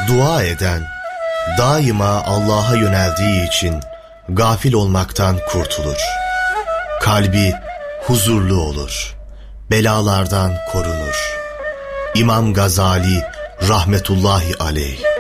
Dua eden, daima Allah'a yöneldiği için gafil olmaktan kurtulur. Kalbi huzurlu olur, belalardan korunur. İmam Gazali rahmetullahi aleyh.